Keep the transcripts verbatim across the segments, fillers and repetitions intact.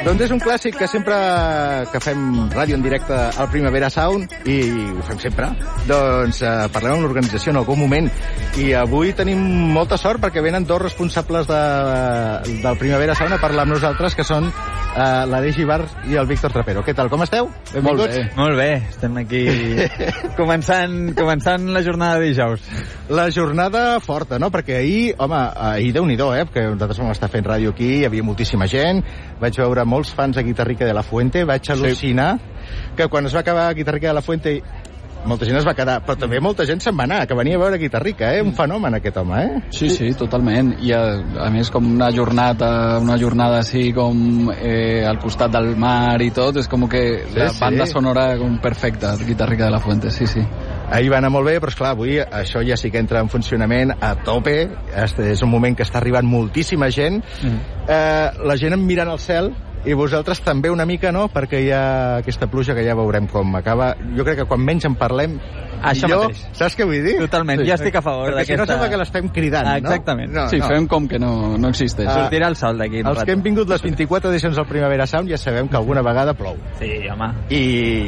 Doncs és un clàssic que sempre que fem ràdio en directe al Primavera Sound, i ho fem sempre, doncs eh, parlem amb l'organització en algun moment. I avui tenim molta sort perquè venen dos responsables de, del Primavera Sound a parlar amb nosaltres, que són eh, l'Aleix Ibarz i el Víctor Trapero. Què tal, com esteu? Benvinguts. Molt bé, molt bé. Estem aquí començant, començant la jornada de dijous. La jornada forta, no? Perquè ahir, home, ahir Déu-n'hi-do, eh? Perquè nosaltres vam estar fent ràdio aquí, hi havia moltíssima gent, vaig veure molts fans de Guitarrica de la Fuente, vaig al·lucinar sí. que quan es va acabar Guitarrica de la Fuente molta gent es va quedar, però també molta gent se'n va anar, que venia a veure Guitarrica, eh? Un fenomen aquest home, eh? Sí, sí, totalment. I a, a més com una jornada, una jornada així com eh, al costat del mar i tot, és com que sí, la banda sí. sonora com perfecta, Guitarrica de la Fuente, sí, sí. Ahir va anar molt bé, però esclar, avui això ja sí que entra en funcionament a tope. Este és un moment que està arribant moltíssima gent. Mm. Eh, la gent mirant al cel, i vosaltres també una mica, no? Perquè hi ha aquesta pluja que ja veurem com acaba. Jo crec que quan menys en parlem, això millor. Mateix. Saps què vull dir? Totalment, sí. Jo estic a favor perquè d'aquesta... Perquè si no sembla que l'estem cridant, ah, exactament. no? Sí, no. fem com que no, no existeix. Uh, Sortirà el sol d'aquí. Els que hem vingut les vint-i-quatre edicions del Primavera Sound ja sabem que alguna vegada plou. Sí, home. I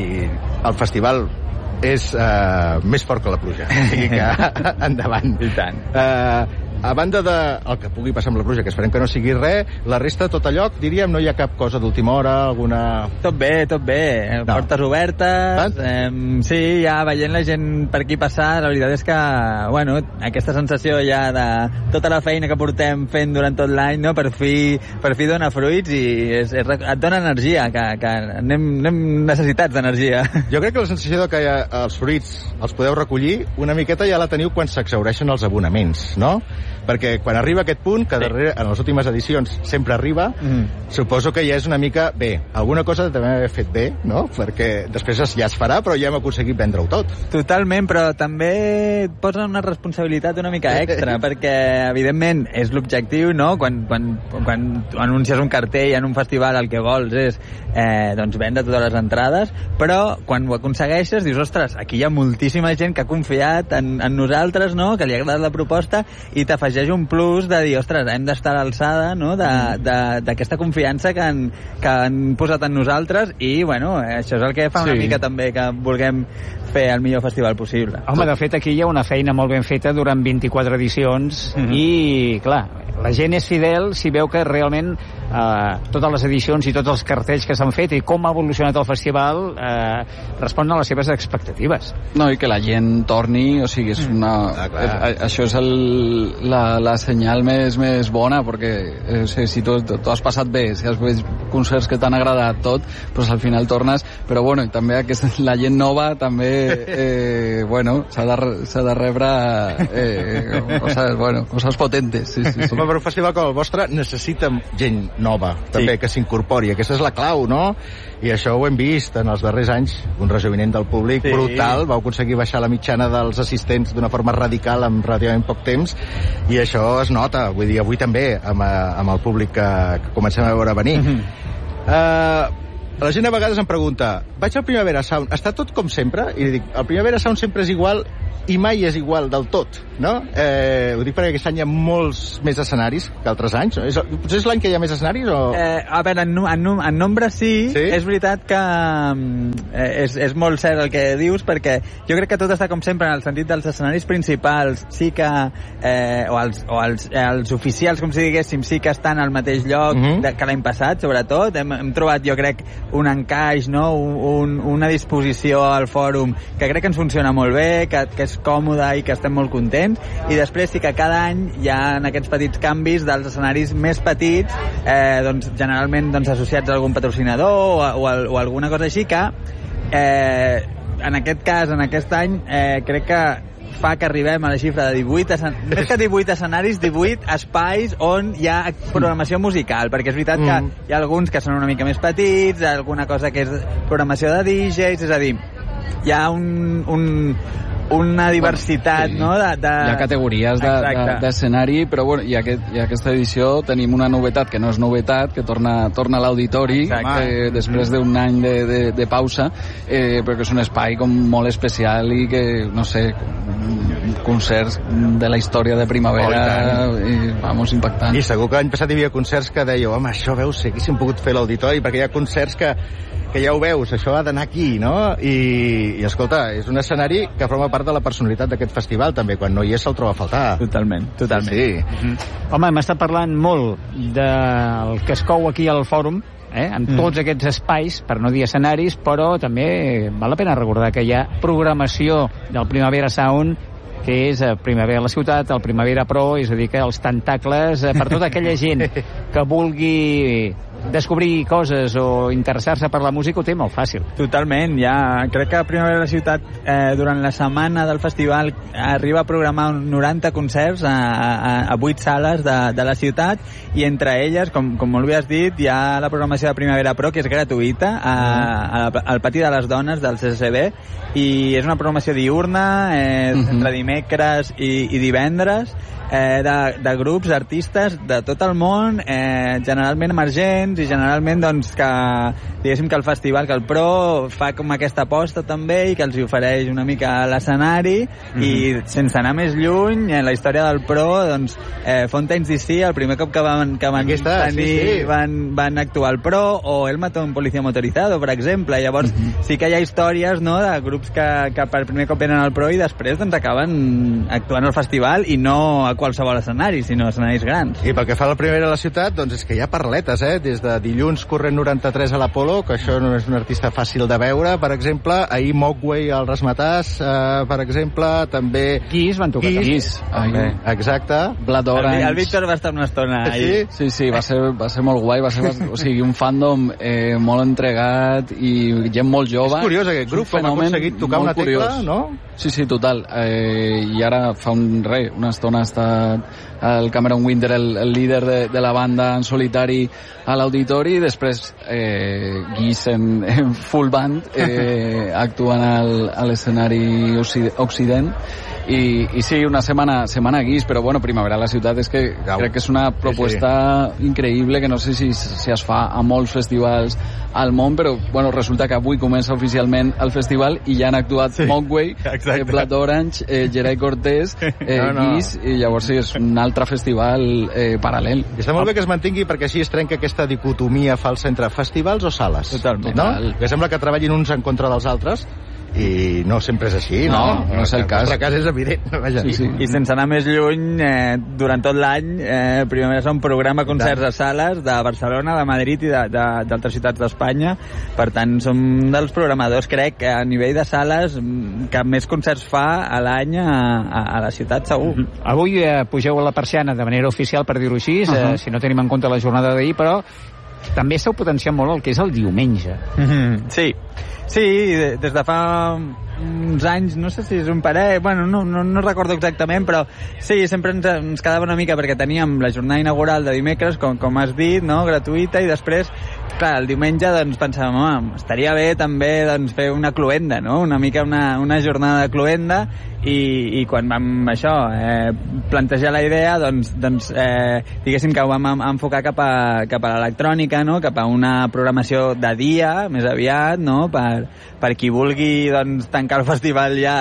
el festival és uh, més fort que la pluja. O sigui que endavant. I tant. Uh, a banda de el que pugui passar amb la pluja, que esperem que no sigui res, la resta, tot a lloc, diríem, no hi ha cap cosa d'última hora, alguna... Tot bé, tot bé. No. Portes obertes, eh, sí, ja veient la gent per aquí passar, la veritat és que, bueno, aquesta sensació ja de tota la feina que portem fent durant tot l'any, no? Per fi, per fi dona fruits i és, és, et dona energia, que, que anem, anem necessitats d'energia. Jo crec que la sensació de que els fruits els podeu recollir, una miqueta ja la teniu quan s'exhaureixen els abonaments, no? Perquè quan arriba aquest punt, que darrere, en les últimes edicions sempre arriba, mm. suposo que ja és una mica bé. Alguna cosa també haver fet bé, no? Perquè després ja es farà, però ja hem aconseguit vendre-ho tot. Totalment, però també et posa una responsabilitat una mica extra, perquè evidentment és l'objectiu, no? Quan, quan, quan anuncies un cartell en un festival, el que vols és eh, doncs vendre totes les entrades, però quan ho aconsegueixes dius, ostres, aquí hi ha moltíssima gent que ha confiat en, en nosaltres, no? Que li ha agradat la proposta i t'afegeix un plus de dir, ostres, hem d'estar a l'alçada, no? d'aquesta confiança que han, que han posat en nosaltres i, bueno, això és el que fa una sí. mica també que vulguem fer el millor festival possible. Home, de fet, aquí hi ha una feina molt ben feta durant vint-i-quatre edicions mm-hmm. i, clar, la gent és fidel si veu que realment eh, totes les edicions i tots els cartells que s'han fet i com ha evolucionat el festival eh, responen a les seves expectatives. No, i que la gent torni, o sigui, és una... Mm. Ah, això és el, la, la senyal més, més bona, perquè eh, si tu, tu has passat bé, si has vist concerts que t'han agradat tot, doncs al final tornes, però bueno, i també aquesta, la gent nova també eh, bueno, s'ha de, s'ha de rebre eh, coses, bueno, coses potentes. Sí, sí, sí. Home, per un festival com el vostre necessita gent nova, també, sí. que s'incorpori. Aquesta és la clau, no? I això ho hem vist en els darrers anys. Un rejoveniment del públic sí. brutal. Vau aconseguir baixar la mitjana dels assistents d'una forma radical en relativament poc temps, i això es nota. Vull dir, avui també, amb, amb el públic que, que comencem a veure venir. Mm-hmm. Uh, la gent a vegades em pregunta, vaig al Primavera Sound, està tot com sempre? I li dic, el Primavera Sound sempre és igual i mai és igual del tot, no? Eh, ho dic perquè aquest any hi ha molts més escenaris que altres anys. És, potser és l'any que hi ha més escenaris o...? Eh, a veure, en, en, en nombre sí, sí, és veritat que eh, és, és molt cert el que dius, perquè jo crec que tot està com sempre en el sentit dels escenaris principals, sí que eh, o, els, o els, els oficials, com si diguéssim, sí que estan al mateix lloc mm-hmm. de, que l'any passat, sobretot. Hem, hem trobat, jo crec, un encaix, no? un, una disposició al fòrum que crec que ens funciona molt bé, que, que és còmode i que estem molt contents, i després sí que cada any hi ha aquests petits canvis dels escenaris més petits, eh, doncs, generalment doncs, associats a algun patrocinador o, o, o alguna cosa així que eh, en aquest cas, en aquest any eh, crec que fa que arribem a la xifra de divuit, més que divuit escenaris, divuit espais on hi ha programació musical, perquè és veritat que mm. hi ha alguns que són una mica més petits, alguna cosa que és programació de D Js, és a dir, hi ha un, un una diversitat, bueno, sí. no? De, de... Hi ha categories d'escenari, de, de, però bueno, i, aquest, i aquesta edició tenim una novetat que no és novetat, que torna, torna a l'auditori eh, després d'un any de, de, de pausa, eh, perquè és un espai com molt especial i que, no sé, concerts de la història de primavera, oh, i, i, vamos, impactant. I segur que l'any passat hi havia concerts que dèieu, home, això veus, si haguéssim pogut fer l'auditori, perquè hi ha concerts que, que ja ho veus, això ha d'anar aquí, no? I, i escolta, és un escenari que forma part de la personalitat d'aquest festival, també, quan no hi és se'l troba a faltar. Totalment, totalment. Sí. Mm-hmm. Home, m'està parlant molt del que es cou aquí al fòrum, eh, en mm. tots aquests espais, per no dir escenaris, però també val la pena recordar que hi ha programació del Primavera Sound, que és Primavera a la ciutat, el Primavera Pro, és a dir, que els tentacles per tota aquella gent que vulgui descobrir coses o interessar-se per la música ho té molt fàcil. Totalment, ja crec que Primavera de la Ciutat eh, durant la setmana del festival arriba a programar noranta concerts a, a, a vuit sales de, de la ciutat, i entre elles, com, com molt bé has dit, hi ha la programació de Primavera Pro, que és gratuïta a, a, al Pati de les Dones del C C C B, i és una programació diurna eh, uh-huh. entre dimecres i, i divendres, eh, de, de grups, artistes de tot el món, eh, generalment emergents, i generalment doncs que diguéssim que el festival, que el Pro fa com aquesta aposta també, i que els hi ofereix una mica a l'escenari, mm-hmm. i sense anar més lluny, en la història del Pro, doncs eh, Fontaines D C, el primer cop que van, que van està, tenir sí, sí. Van, van actuar al Pro, o El Matón Policía Motorizado, per exemple. Llavors mm-hmm. sí que hi ha històries, no?, de grups que, que per primer cop venen al Pro i després doncs acaben actuant al festival, i no a qualsevol escenari, sinó a escenaris grans. I pel que fa a la Primavera a la ciutat, doncs és que hi ha parletes, eh? Des de dilluns corrent noranta-tres a l'Apolo, que això no és un artista fàcil de veure, per exemple, ahir Mogwai al Rasmatàs, eh, per exemple, també... Guis van tocar. Guis, Guis. Ahir. Exacte. Blood Orange. El, el Víctor va estar una estona ahir. Sí, sí, sí, va ser, va ser molt guai, va ser, o sigui, un fandom eh, molt entregat i gent molt jove. És curiós aquest grup, com ha aconseguit tocar una tecla, curiós. No? Sí, sí, total. Eh, I ara fa un, re, una estona està el Cameron Winter, el, el líder de, de la banda en solitari a l'auditori, i després eh, Guis en, en full band eh, actuant al, a l'escenari Occident, i, i sí, una setmana, setmana Guis, però bueno, Primavera a la ciutat és que Gau. crec que és una proposta sí, sí. increïble, que no sé si, si es fa a molts festivals al món, però bueno, resulta que avui comença oficialment el festival i ja han actuat sí, Mogwai, eh, Blood Orange, eh, Geray Cortés, eh, no, no. Guis, i llavors sí, és un altre festival eh, paral·lel. I està molt bé que es mantingui, perquè així es trenca aquesta dicotomia falsa entre festivals o sales. Totalment. No? Que sembla que treballin uns en contra dels altres, i no sempre és així, no? No, no és el cas. El cas és evident. Vaja. Sí, sí. I sense anar més lluny, eh, durant tot l'any, eh, Primavera és un programa concerts a sales de Barcelona, de Madrid i d'altres ciutats d'Espanya. Per tant, som dels programadors, crec, a nivell de sales, que més concerts fa a l'any a, a, a la ciutat, segur. Mm-hmm. Avui eh, pugeu a la persiana de manera oficial, per dir-ho així, uh-huh. eh, si no tenim en compte la jornada d'ahir, però també esteu potenciant molt el que és el diumenge. Mm-hmm. Sí. Sí, des de fa uns anys, no sé si és un parell, bueno, no, no, no recordo exactament, però sí, sempre ens, ens quedava una mica, perquè teníem la jornada inaugural de dimecres, com, com has dit, no?, gratuïta, i després, clar, el diumenge doncs pensàvem, home, estaria bé també doncs, fer una cluenda, no?, una mica una, una jornada de cluenda, i, i quan vam això, eh, plantejar la idea, doncs, doncs eh, diguéssim que ho vam enfocar cap a, cap a l'electrònica, no?, cap a una programació de dia, més aviat, no?, per, per qui vulgui doncs, tancar el festival ja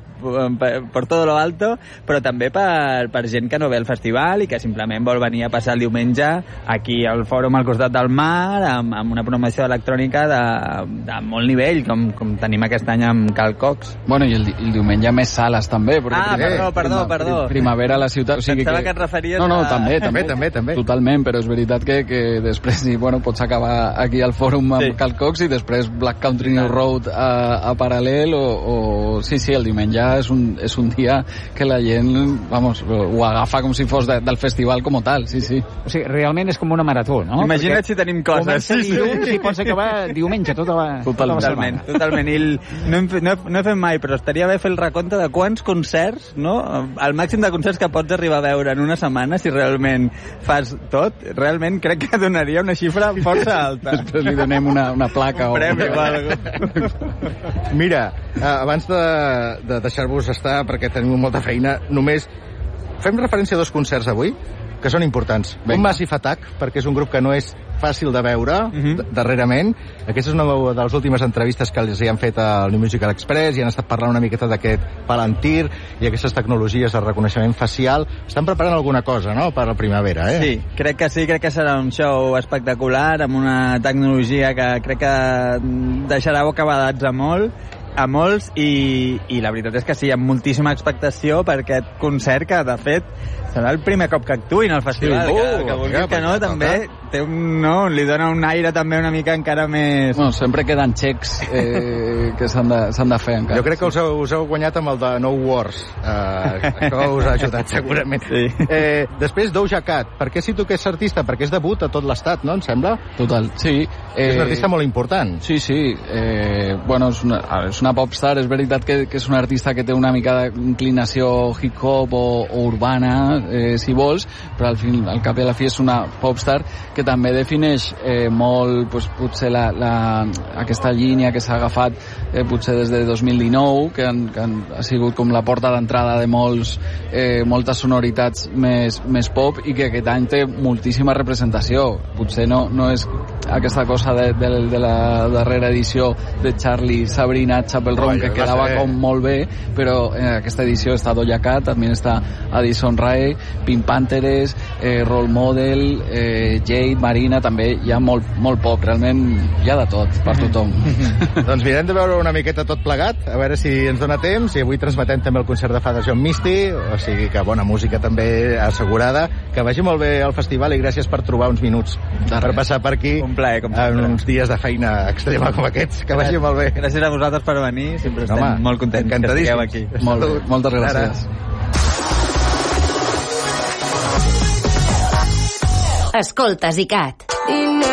per, per todo lo alto, però també per, per gent que no ve al festival i que simplement vol venir a passar el diumenge aquí al fòrum al costat del mar, amb, amb una programació electrònica de, de molt nivell, com, com tenim aquest any amb Cal Cox. Bueno, i el, el diumenge més sales també. Ah, perdó, perdó, perdó. Primavera a la ciutat. O sigui Pensava que, que et referies no, no, a... també, també, també, també. Totalment, però és veritat que, que després, sí, bueno, pots acabar aquí al fòrum amb sí. Cal Cox i després Black Country New Road a, a paral·lel, o, o... Sí, sí, el diumenge és un, és un dia que la gent, vamos, ho agafa com si fos de, del festival com tal, sí, sí. O sigui, realment és com una marató, no? Imagina't Perquè si tenim coses. Sí, dilluns sí. I pots acabar diumenge tota la, tota la totalment, setmana. Totalment, i el, no, hem, no, no he fet mai, però estaria bé fer el recompte de quants concerts, no? El màxim de concerts que pots arribar a veure en una setmana, si realment fas tot, realment crec que donaria una xifra força alta. Després li donem una, una placa un premi o alguna. Mira, abans de, de deixar-vos estar, perquè tenim molta feina, només fem referència a dos concerts avui, que són importants. Venga. Un Massive Attack, perquè és un grup que no és fàcil de veure, uh -huh. darrerament. Aquesta és una de les últimes entrevistes que els hi han fet al New Musical Express i han estat parlant una miqueta d'aquest Palantir i aquestes tecnologies de reconeixement facial. Estan preparant alguna cosa, no?, per la primavera, eh? Sí, crec que sí, crec que serà un show espectacular, amb una tecnologia que crec que deixarà bocabadats a molt, a molts, i, i la veritat és que sí, hi ha moltíssima expectació per aquest concert que, de fet, serà el primer cop que actuïn al festival, sí, uh, que, que vulguis ja, que no, també té un, no, li dona un aire també una mica encara més... Bueno, sempre queden xecs eh, que s'han de, s'han de fer encara. Jo crec que us heu, us heu guanyat amb el de No Wars, uh, això us ha ajudat segurament. Sí. Eh, després, Doja Cat, per què cito que és artista? Perquè és debut a tot l'estat, no, em sembla? Total, sí. Eh, és un artista molt important. Sí, sí, eh, bueno, és una, és una popstar, és veritat que, que és un artista que té una mica d'inclinació hip-hop o, o urbana, eh, si vols, però al, fin, al cap i a la fi és una popstar que també defineix eh, molt pues, potser la, la, aquesta línia que s'ha agafat eh, potser des de dos mil dinou, que, han, que han, ha sigut com la porta d'entrada de molts, eh, moltes sonoritats més, més pop, i que aquest any té moltíssima representació. Potser no, no és aquesta cosa de, de, de la darrera edició de Charlie, Sabrina, Chapel Roan, que quedava com molt bé, però en aquesta edició està Doja Cat, també està Addison Rae, Pink Panthers, eh, Role Model, eh, Jade, Marina, també hi ha molt, molt pop, realment hi ha de tot, per tothom. Doncs mirem de veure una miqueta tot plegat, a veure si ens dona temps, i avui transmetem també el concert de Father John Misty, o sigui que bona música també assegurada, que vagi molt bé al festival i gràcies per trobar uns minuts de per passar per aquí. Un plaer, com sempre. En uns dies de feina extrema com aquests, que vagi molt bé. Gràcies a vosaltres per venir, sempre estem Home, molt contents que estigueu aquí. Molt, moltes gràcies. Escoltes ICAT.